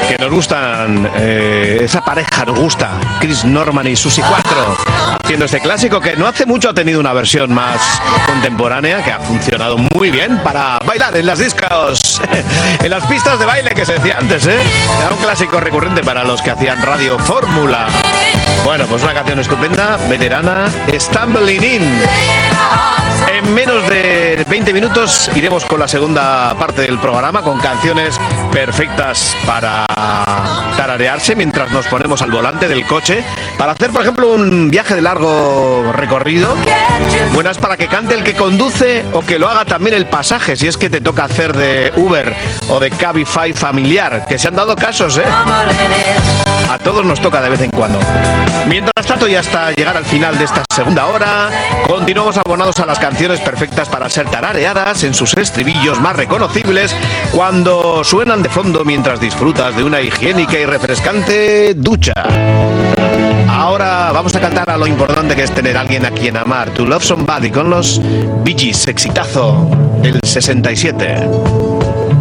que nos gustan, esa pareja nos gusta, Chris Norman y Susie 4, haciendo este clásico que no hace mucho ha tenido una versión más contemporánea que ha funcionado muy bien para bailar en las discos, en las pistas de baile que se decía antes, Era un clásico recurrente para los que hacían Radio Fórmula. Bueno, pues una canción estupenda, veterana, Stumbling In. En menos de 20 minutos iremos con la segunda parte del programa, con canciones perfectas para tararearse mientras nos ponemos al volante del coche, para hacer, por ejemplo, un viaje de largo recorrido. Buenas para que cante el que conduce o que lo haga también el pasaje, si es que te toca hacer de Uber o de Cabify familiar, que se han dado casos, A todos nos toca de vez en cuando. Mientras tanto, y hasta llegar al final de esta segunda hora, continuamos abonados a las canciones perfectas para ser tarareadas en sus estribillos más reconocibles cuando suenan de fondo mientras disfrutas de una higiénica y refrescante ducha. Ahora vamos a cantar a lo importante que es tener a alguien a quien amar. To Love Somebody con los Bee Gees, exitazo del 67.